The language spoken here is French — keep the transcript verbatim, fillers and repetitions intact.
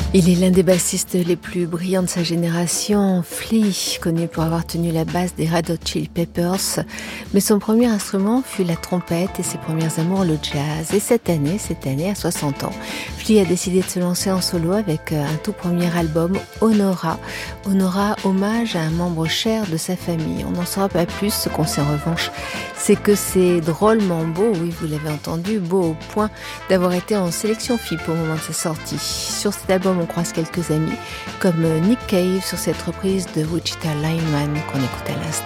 Il est l'un des bassistes les plus brillants de sa génération, Flea, connu pour avoir tenu la basse des Red Hot Chili Peppers. Mais son premier instrument fut la trompette et ses premiers amours le jazz. Et cette année, cette année, à soixante ans, Flea a décidé de se lancer en solo avec un tout premier album, Honora. Honora, hommage à un membre cher de sa famille. On n'en saura pas plus. Ce qu'on sait en revanche, c'est que c'est drôlement beau, oui, vous l'avez entendu, beau au point d'avoir été en sélection F I P au moment de sa sortie. Sur cet album, on croise quelques amis, comme Nick Cave sur cette reprise de Wichita Lineman qu'on écoute à l'instant.